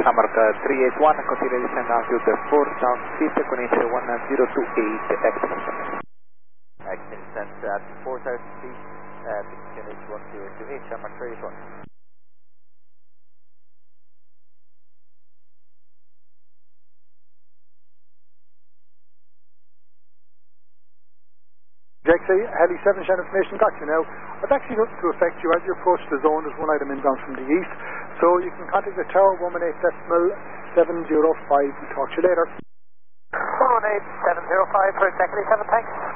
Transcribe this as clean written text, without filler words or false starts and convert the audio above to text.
America 381, continue descend altitude 4 sound feet, connected 1028, excellent. Excellent descent at 4,000 feet, unit 1028, America 381. JXA, Heli 7 Shan information got you now. I've actually nothing to affect you as you approach the zone. There's one item inbound from the east, so you can contact the tower 118.705. We'll talk to you later. 118.705 for exactly 7, thanks.